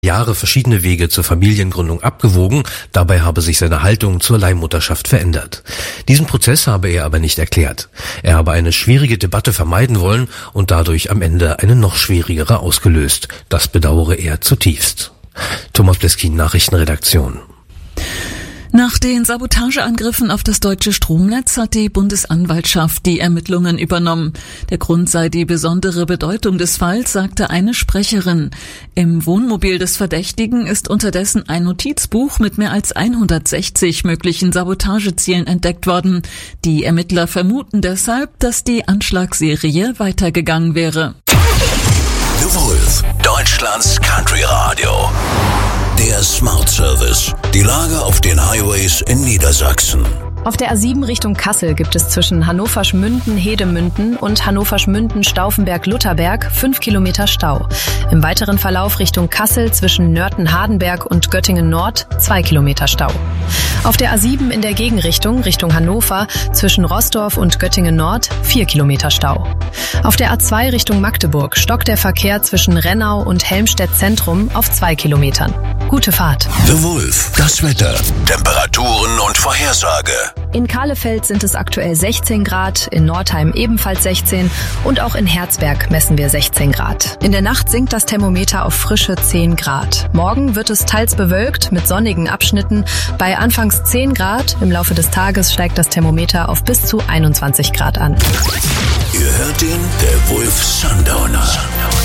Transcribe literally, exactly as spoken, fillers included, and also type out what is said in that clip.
Jahre verschiedene Wege zur Familiengründung abgewogen, dabei habe sich seine Haltung zur Leihmutterschaft verändert. Diesen Prozess habe er aber nicht erklärt. Er habe eine schwierige Debatte vermeiden wollen und dadurch am Ende eine noch schwierigere ausgelöst. Das bedauere er zutiefst. Thomas Bleskin, Nachrichtenredaktion. Nach den Sabotageangriffen auf das deutsche Stromnetz hat die Bundesanwaltschaft die Ermittlungen übernommen. Der Grund sei die besondere Bedeutung des Falls, sagte eine Sprecherin. Im Wohnmobil des Verdächtigen ist unterdessen ein Notizbuch mit mehr als hundertsechzig möglichen Sabotagezielen entdeckt worden. Die Ermittler vermuten deshalb, dass die Anschlagsserie weitergegangen wäre. The Wolf, Deutschlands Country Radio. Der Smart Service. Die Lage auf den Highways in Niedersachsen. Auf der A sieben Richtung Kassel gibt es zwischen Hannover-Schmünden-Hedemünden und Hannover-Schmünden-Stauffenberg-Lutherberg fünf Kilometer Stau. Im weiteren Verlauf Richtung Kassel zwischen Nörten-Hardenberg und Göttingen-Nord zwei Kilometer Stau. Auf der A sieben in der Gegenrichtung Richtung Hannover zwischen Roßdorf und Göttingen-Nord vier Kilometer Stau. Auf der A zwei Richtung Magdeburg stockt der Verkehr zwischen Rennau und Helmstedt-Zentrum auf zwei Kilometern. Gute Fahrt. The Wolf, das Wetter, Temperaturen und Vorhersage. In Kahlefeld sind es aktuell sechzehn Grad, in Nordheim ebenfalls sechzehn und auch in Herzberg messen wir sechzehn Grad. In der Nacht sinkt das Thermometer auf frische zehn Grad. Morgen wird es teils bewölkt mit sonnigen Abschnitten bei anfangs zehn Grad. Im Laufe des Tages steigt das Thermometer auf bis zu einundzwanzig Grad an. Ihr hört den, der Wolf Sundowner.